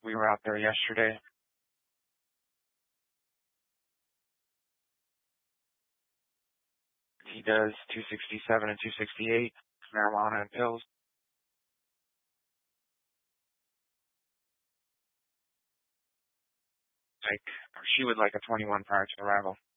We were out there yesterday. He does 267 and 268, marijuana and pills. Like, she would like a 21 prior to arrival.